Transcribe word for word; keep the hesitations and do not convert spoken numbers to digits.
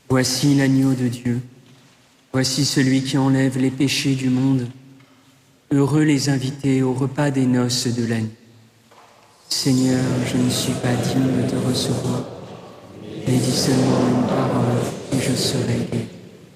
Voici l'agneau de Dieu. Voici celui qui enlève les péchés du monde. Heureux les invités au repas des noces de l'agneau. Seigneur, je ne suis pas digne de te recevoir, mais dis seulement une parole et je serai guéri.